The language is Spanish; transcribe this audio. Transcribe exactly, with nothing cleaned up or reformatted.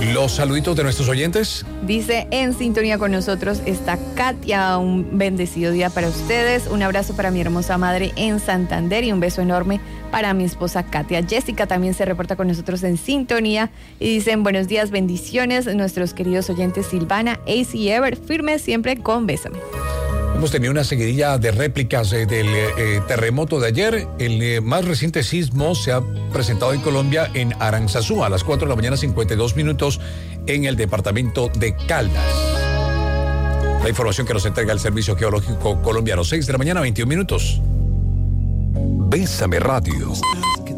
Los saluditos de nuestros oyentes. Dice, en sintonía con nosotros está Katia. Un bendecido día para ustedes. Un abrazo para mi hermosa madre en Santander y un beso enorme para mi esposa Katia. Jessica también se reporta con nosotros en sintonía y dicen, buenos días, bendiciones. Nuestros queridos oyentes Silvana, Ace y Ever, firmes siempre con Bésame. Hemos tenido una seguidilla de réplicas eh, del eh, terremoto de ayer. El eh, más reciente sismo se ha presentado en Colombia en Aranzazú a las cuatro de la mañana, cincuenta y dos minutos, en el departamento de Caldas. La información que nos entrega el Servicio Geológico Colombiano, seis de la mañana, veintiún minutos. Bésame Radio.